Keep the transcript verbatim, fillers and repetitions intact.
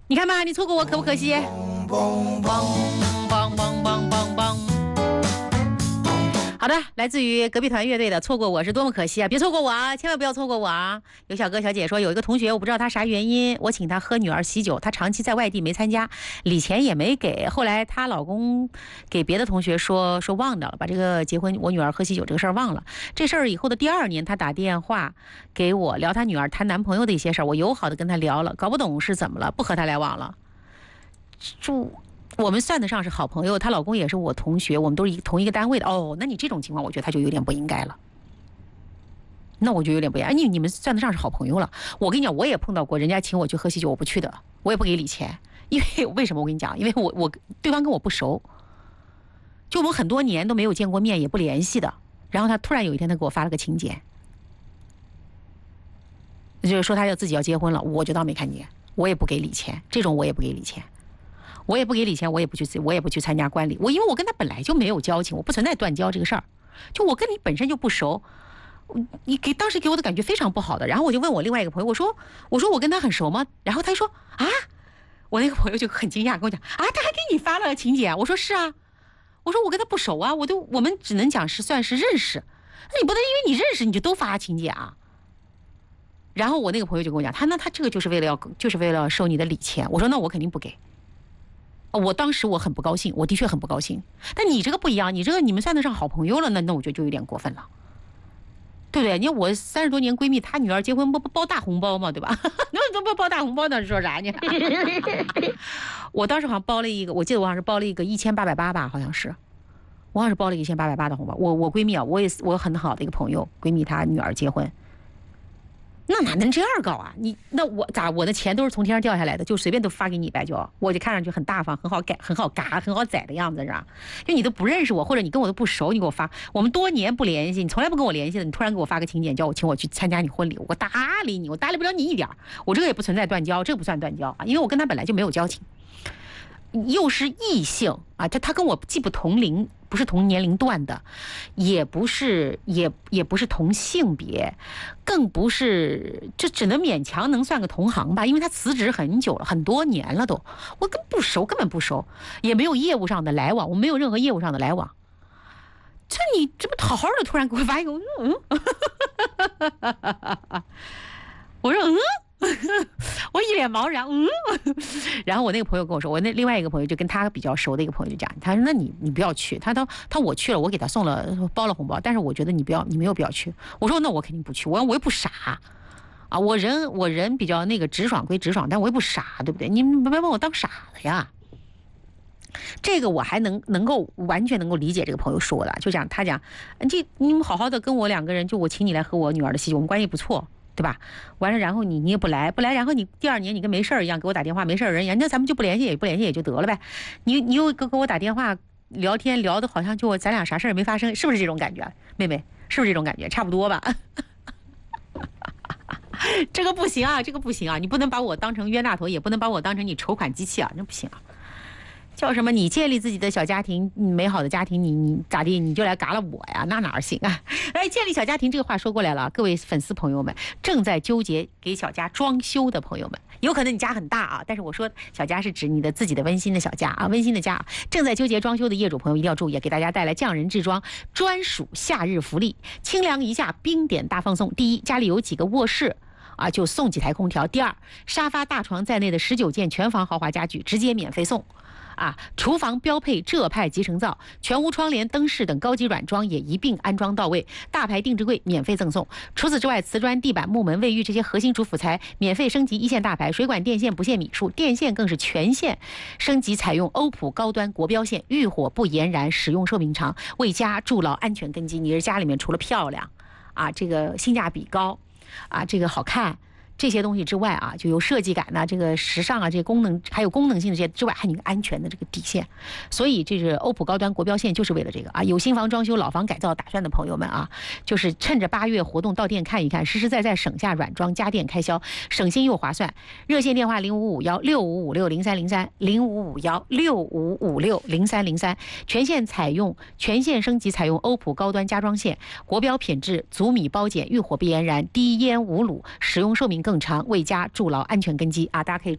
你看吧，你错过我可不可惜？梆梆梆梆梆梆。好的，来自于隔壁团乐队的《错过我是多么可惜啊》，别错过我啊，千万不要错过我啊！有小哥小姐说，有一个同学我不知道他啥原因，我请他喝女儿喜酒，他长期在外地没参加，礼钱也没给，后来她老公给别的同学说说忘掉了，把这个结婚我女儿喝喜酒这个事儿忘了。这事儿以后的第二年，他打电话给我聊他女儿谈男朋友的一些事儿，我友好的跟他聊了，搞不懂是怎么了，不和他来往了。就我们算得上是好朋友，她老公也是我同学，我们都是一同一个单位的。哦，那你这种情况，我觉得他就有点不应该了。那我就有点不应该，你你们算得上是好朋友了。我跟你讲，我也碰到过，人家请我去喝喜酒，我不去的，我也不给礼钱，因为为什么？我跟你讲，因为我我对方跟我不熟，就我们很多年都没有见过面，也不联系的。然后他突然有一天，他给我发了个请柬，就是说他要自己要结婚了，我就当没看见，我也不给礼钱，这种我也不给礼钱。我也不给礼钱，我也不去，我也不去参加观礼。我因为我跟他本来就没有交情，我不存在断交这个事儿。就我跟你本身就不熟，你给当时给我的感觉非常不好的。然后我就问我另外一个朋友，我说我说我跟他很熟吗？然后他说啊，我那个朋友就很惊讶跟我讲啊，他还给你发了请柬。我说是啊，我说我跟他不熟啊，我都我们只能讲是算是认识。那你不能因为你认识你就都发请柬啊。然后我那个朋友就跟我讲，他那他这个就是为了要就是为了收你的礼钱。我说那我肯定不给。我当时我很不高兴，我的确很不高兴。但你这个不一样，你这个你们算得上好朋友了，那那我觉得就有点过分了，对不对？你看我三十多年闺蜜，她女儿结婚不不包大红包嘛，对吧？那怎么不包大红包呢？说啥呢？我当时好像包了一个，我记得我好像是包了一个一千八百八吧，好像是，我好像是包了一千八百八的红包。我我闺蜜啊，我也我很好的一个朋友，闺蜜她女儿结婚。那哪能这样搞啊？你那我咋我的钱都是从天上掉下来的，就随便都发给你呗，就我就看上去很大方，很好改，很好嘎，很好宰的样子是吧？就你都不认识我，或者你跟我都不熟，你给我发，我们多年不联系，你从来不跟我联系的，你突然给我发个请柬，叫我请我去参加你婚礼，我搭理你，我搭理不了你一点，我这个也不存在断交，这个不算断交啊，因为我跟他本来就没有交情。又是异性啊，他他跟我既不同龄，不是同年龄段的，也不是也也不是同性别，更不是，这只能勉强能算个同行吧，因为他辞职很久了，很多年了都，我跟不熟，根本不熟，也没有业务上的来往，我没有任何业务上的来往。这你这不好好的，突然给我发一个，嗯，我说嗯。我一脸茫然，嗯，然后我那个朋友跟我说，我那另外一个朋友就跟他比较熟的一个朋友就讲，他说那你你不要去，他他他我去了，我给他送了包了红包，但是我觉得你不要，你没有必要去。我说那我肯定不去，我我又不傻啊，我人我人比较那个直爽归直爽，但我又不傻，对不对？你别把我当傻子呀。这个我还能能够完全能够理解这个朋友说的，就讲他讲，这你们好好的跟我两个人，就我请你来喝我女儿的喜酒，我们关系不错。对吧？完了，然后你你也不来，不来，然后你第二年你跟没事儿一样给我打电话，没事儿人一样，那咱们就不联系，也不联系也就得了呗。你你又给给我打电话聊天，聊的好像就咱俩啥事儿没发生，是不是这种感觉？妹妹，是不是这种感觉？差不多吧。这个不行啊，这个不行啊，你不能把我当成冤大头，也不能把我当成你筹款机器啊，那不行啊。叫什么？你建立自己的小家庭，美好的家庭，你你咋地？你就来嘎了我呀？那哪儿行啊？哎，建立小家庭这个话说过来了，各位粉丝朋友们，正在纠结给小家装修的朋友们，有可能你家很大啊，但是我说小家是指你的自己的温馨的小家啊，温馨的家。正在纠结装修的业主朋友一定要注意，给大家带来匠人制装专属夏日福利，清凉一夏，冰点大放送。第一，家里有几个卧室。啊，就送几台空调。第二，沙发、大床在内的十九件全房豪华家具直接免费送。啊，厨房标配浙派集成灶，全屋窗帘、灯饰等高级软装也一并安装到位。大牌定制柜免费赠送。除此之外，瓷砖、地板、木门、卫浴这些核心主辅材免费升级一线大牌，水管、电线不限米数，电线更是全线升级，采用欧普高端国标线，遇火不延燃，使用寿命长，为家筑牢安全根基。你是家里面除了漂亮，啊，这个性价比高。啊，这个好看这些东西之外啊，就有设计感呢，这个时尚啊，这些功能还有功能性的这些之外，还有一个安全的这个底线。所以这是欧普高端国标线，就是为了这个啊。有新房装修、老房改造打算的朋友们啊，就是趁着八月活动到店看一看，实实在在省下软装家电开销，省心又划算。热线电话零五五幺六五五六零三零三零五五幺六五五六零三零三，全线采用全线升级采用欧普高端家装线，国标品质，足米包碱，遇火不延燃，低烟无卤，使用寿命更长，为家筑牢安全根基啊！大家可以。